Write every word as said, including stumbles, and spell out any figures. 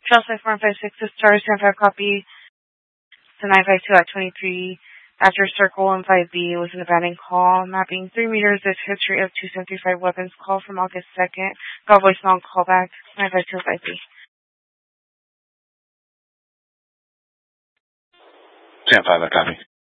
Chelsea four five six, the stars, ten five copy. The nine five two at twenty-three. After circle and five B was an abandoned call, mapping three meters with history of two seven three five weapons, call from August second. Got voicemail and callback, nine five two five B. ten five, I copy.